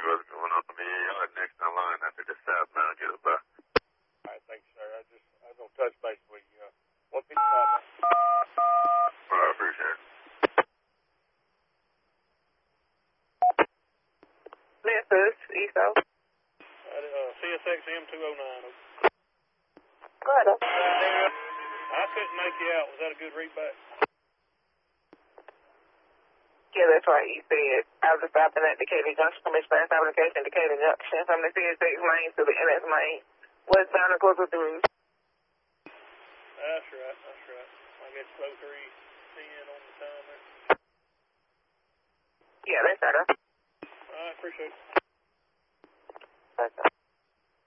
see what's going on in the yard next in line after the southbound goes by. All right, thanks, sir. I was going to touch base with you. What people southbound? All right, appreciate it. Memphis, ESO. CSX M209. Go ahead. I couldn't make you out. Was that a good readback? Yeah, that's right. You said I was stopping at Decatur Junction from Express Application, Decatur Junction, from the CSX main to the NS main, westbound and closer through. That's right. I guess 03:10 on the timer. Yeah, that's better. All right, appreciate it. Okay.